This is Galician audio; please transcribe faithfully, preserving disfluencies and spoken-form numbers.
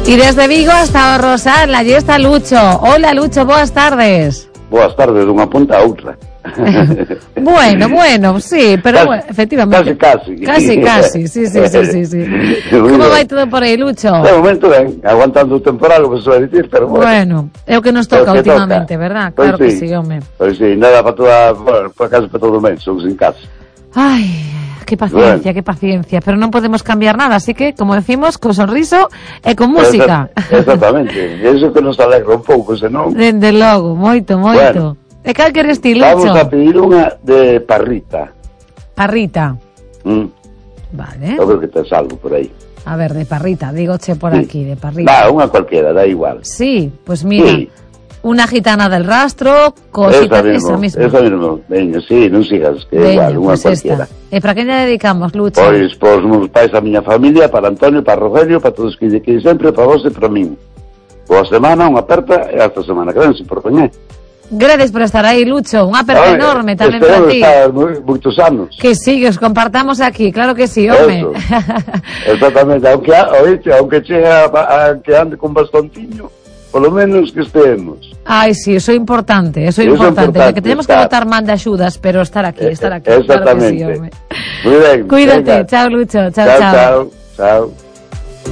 Y desde Vigo hasta o Rosal, allí está Lucho. Hola Lucho, boas tardes. Boas tardes, dunha punta a outra. Bueno, bueno, sí, pero casi, bueno, efectivamente. Casi, casi. Casi, casi, sí, sí, sí, sí, sí. Como vai todo por aí, Lucho? De momento ben, aguantando o temporal, como se vai dicir, pero bueno. Bueno, é o que nos toca que últimamente, toca. verdad? Pois Claro sí. que sí, home. Pois sí, nada para toda, por, por casa para todo o mes, somos en casa. Ay, que paciencia, Bueno. que paciencia, pero non podemos cambiar nada, así que, como decimos, con sonriso e con música. Esa, exactamente, e iso que nos alegra un pouco, senón... Dende logo, moito, moito. Bueno. E cal queres ti, Vamos Lucho? a pedir unha de parrita. Parrita. Mm. Vale. Eu creo que tes algo por aí. A ver, de parrita, dígoche por Sí. aquí, de Va, parrita. unha cualquiera, da igual. Sí, pues mira, Sí. una gitana del rastro, cosita, esa, mismo, misma. esa mismo. Veña, sí, non sigas, que é Veña, igual, unha pues cualquiera. esta. E para quen lle dedicamos, Lucho? Pois, pois, meus pais, a miña familia, para Antonio, para Rogelio, para todos que lle queden sempre, para vos e para min. Boa semana, unha aperta, e hasta semana que ven, se por ben, eh? Gracias por estar aí, Lucho. Unha aperta Ai, enorme tamén para espero ti. estar moi- moitos anos. Que sí, que os compartamos aquí, claro que sí, home. Eso. Exactamente, aunque, oíste, aunque chegue a, a, que ande con bastontiño, polo menos que estemos. Ai, sí, eso é importante, eso é Eso é importante, importante, que tenemos que estar. botar man de axudas, pero estar aquí, Eh, estar aquí, Exactamente. claro que sí, home. Muy ben. Cuídate, venga. chao Lucho, chao, Chao, chao. chao, chao.